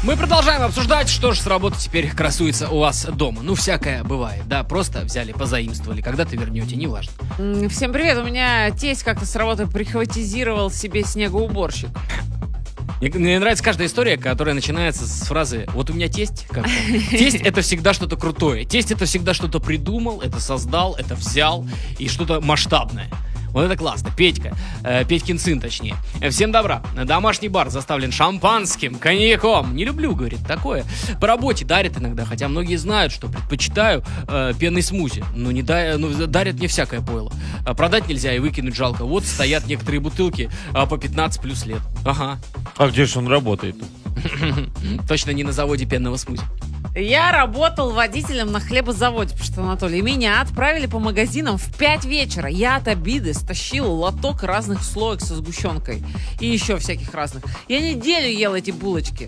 Мы продолжаем обсуждать, что же с работы теперь красуется у вас дома. Ну, всякое бывает, да, просто взяли, позаимствовали, когда-то вернете, неважно. Всем привет, у меня тесть как-то с работы прихватизировал себе снегоуборщик. Мне нравится каждая история, которая начинается с фразы «Вот у меня тесть». Тесть — это всегда что-то крутое. Тесть — это всегда что-то придумал, это создал, это взял и что-то масштабное. Вот это классно. Петька, Петькин сын, точнее. Всем добра. Домашний бар заставлен шампанским, коньяком. Не люблю, говорит, такое. По работе дарят иногда, хотя многие знают, что предпочитаю пенный смузи. Но дарят не всякое пойло. Продать нельзя и выкинуть жалко. Вот стоят некоторые бутылки по 15 плюс лет. Ага. А где же он работает? Точно не на заводе пенного смузи. Я работал водителем на хлебозаводе, потому что, Анатолий, меня отправили по магазинам в 5 вечера. Я от обиды стащил лоток разных слоек со сгущенкой. И еще всяких разных. Я неделю ел эти булочки.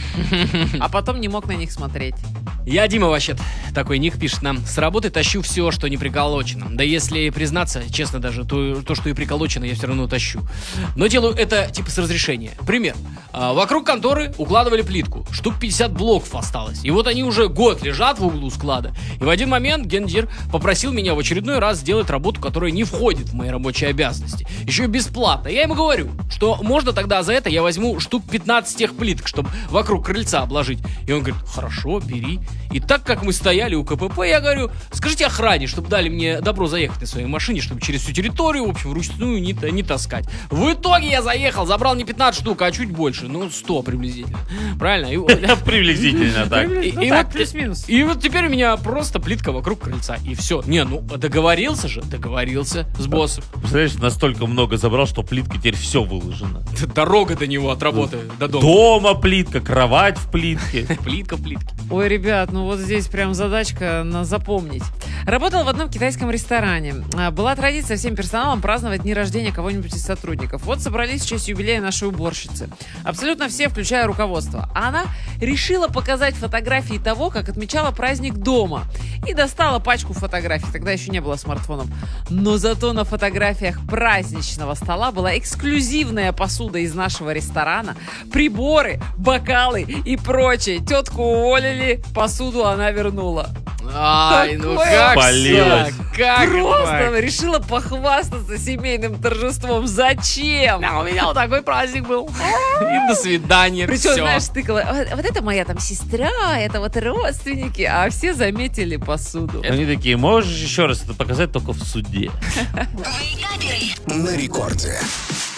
А потом не мог на них смотреть. Я Дима вообще-то, такой ник пишет нам. С работы тащу все, что не приколочено. Да если признаться, честно даже, то, что и приколочено, я все равно тащу. Но делаю это типа с разрешения. Пример. Вокруг конторы укладывали плитку. Штук 50 блоков осталось. И вот они уже год лежат в углу склада. И в один момент гендир попросил меня в очередной раз сделать работу, которая не входит в мои рабочие обязанности. Еще и бесплатно. Я ему говорю, что можно тогда за это я возьму штук 15 тех плиток, чтобы вокруг крыльца обложить. И он говорит, хорошо, бери. И так как мы стояли у КПП, я говорю, скажите охране, чтобы дали мне добро заехать на своей машине, чтобы через всю территорию, в общем, вручную не таскать. В итоге я заехал, забрал не 15 штук, а чуть больше, 100 приблизительно. Правильно? Приблизительно, так. Ну так, плюс-минус. И вот теперь у меня просто плитка вокруг крыльца, и все. Договорился с боссом. Представляешь, настолько много забрал, что плитка теперь все выложена. Дорога до него от работы до дома. Дома плитка, кровать в плитке. Плитка в плитке. Ой, ребят, вот здесь прям задачка на запомнить. Работала в одном китайском ресторане. Была традиция всем персоналом праздновать дни рождения кого-нибудь из сотрудников. Вот собрались в честь юбилея нашей уборщицы. Абсолютно все, включая руководство. А она решила показать фотографии того, как отмечала праздник дома. И достала пачку фотографий. Тогда еще не было смартфонов. Но зато на фотографиях праздничного стола была эксклюзивная посуда из нашего ресторана, приборы, бокалы и прочее. Тетку уволили, посуду она вернула. Ай, как Спалилась. как Просто так? решила похвастаться семейным торжеством. Зачем? У меня вот такой праздник был. И до свидания. Причем, Всё. знаешь, тыкала, вот это моя там сестра, это вот родственники, а все заметили посуду. Они такие, можешь еще раз это показать только в суде? На рекорде.